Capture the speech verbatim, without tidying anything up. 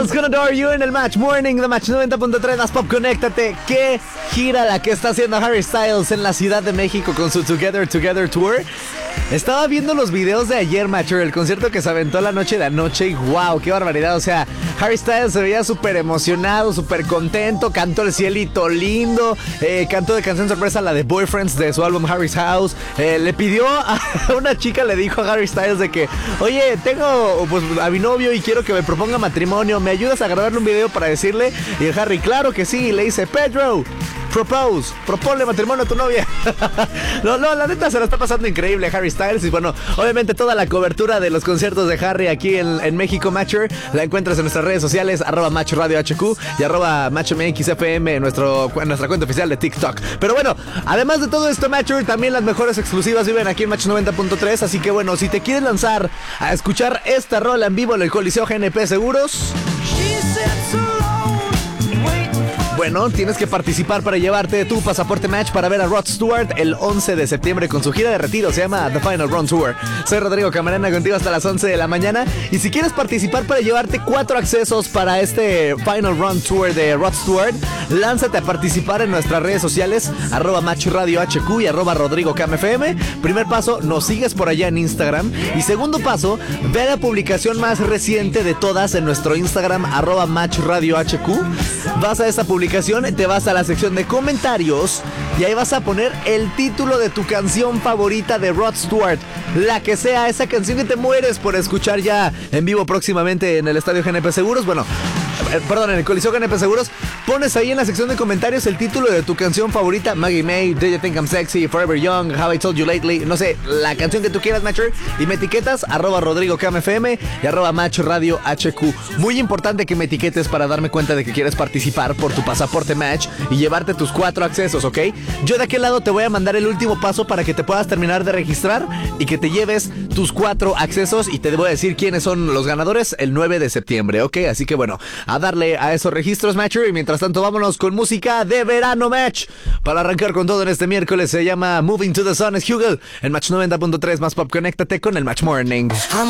Anyone's Gonna Adore You en el Match Morning de Match noventa punto tres más Pop. Conéctate. Qué gira la que está haciendo Harry Styles en la Ciudad de México con su Together Together Tour. Estaba viendo los videos de ayer, Macho, el concierto que se aventó la noche de anoche y wow, qué barbaridad. O sea, Harry Styles se veía súper emocionado, súper contento, cantó El Cielito Lindo, eh, cantó de canción sorpresa la de Boyfriends de su álbum Harry's House. Eh, le pidió a una chica, le dijo a Harry Styles de que, oye, tengo pues a mi novio y quiero que me proponga matrimonio, ¿me ayudas a grabarle un video para decirle? Y el Harry, claro que sí, le dice, Pedro, propose, proponle matrimonio a tu novia. No, no, la neta se la está pasando increíble Harry Styles. Y bueno, obviamente toda la cobertura de los conciertos de Harry aquí en, en México, Matcher, la encuentras en nuestras redes sociales, arroba Macho Radio H Q y arroba Macho M X F M en, nuestro, en nuestra cuenta oficial de TikTok. Pero bueno, además de todo esto, Matcher, también las mejores exclusivas viven aquí en Match noventa punto tres. Así que bueno, si te quieres lanzar a escuchar esta rola en vivo en el Coliseo G N P Seguros, bueno, tienes que participar para llevarte tu pasaporte Match para ver a Rod Stewart el once de septiembre con su gira de retiro. Se llama The Final Run Tour. Soy Rodrigo Camarena, contigo hasta las once de la mañana. Y si quieres participar para llevarte cuatro accesos para este Final Run Tour de Rod Stewart, lánzate a participar en nuestras redes sociales, arroba Macho Radio H Q y arroba Rodrigo Cam F M. Primer paso, nos sigues por allá en Instagram. Y segundo paso, ve a la publicación más reciente de todas en nuestro Instagram, arroba Macho Radio H Q. Vas a esta publicación, te vas a la sección de comentarios y ahí vas a poner el título de tu canción favorita de Rod Stewart, la que sea, esa canción que te mueres por escuchar ya en vivo próximamente en el Estadio G N P Seguros. Bueno, eh, perdón, en el Coliseo G N P Seguros. Pones ahí en la sección de comentarios el título de tu canción favorita, Maggie May, Do You Think I'm Sexy, Forever Young, How I Told You Lately, no sé, la canción que tú quieras, Macho, y me etiquetas, arroba Rodrigo Cam F M y arroba Macho Radio H Q. Muy importante que me etiquetes para darme cuenta de que quieres participar por tu pasaporte Match y llevarte tus cuatro accesos, ¿ok? Yo de aquel lado te voy a mandar el último paso para que te puedas terminar de registrar y que te lleves tus cuatro accesos, y te voy a decir quiénes son los ganadores el nueve de septiembre, ¿ok? Así que bueno, a darle a esos registros, Match, y mientras tanto vámonos con música de verano, Match, para arrancar con todo en este miércoles. Se llama Moving to the Sun, es Hugel en Match noventa punto tres más Pop. Conéctate con el Match Morning.